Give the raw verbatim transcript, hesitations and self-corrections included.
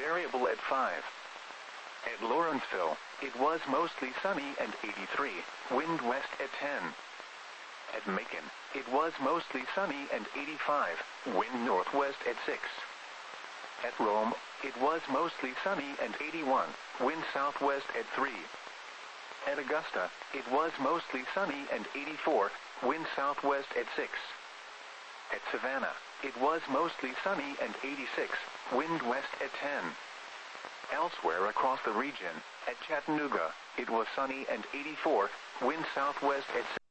variable at five. At Lawrenceville, it was mostly sunny and eighty-three, wind west at ten. At Macon, it was mostly sunny and eighty-five, wind northwest at six. At Rome, it was mostly sunny and eighty-one, wind southwest at three. At Augusta, it was mostly sunny and eighty-four, wind southwest at six. At Savannah, it was mostly sunny and eighty-six, wind west at ten. Elsewhere across the region, at Chattanooga, it was sunny and eighty-four, wind southwest at six.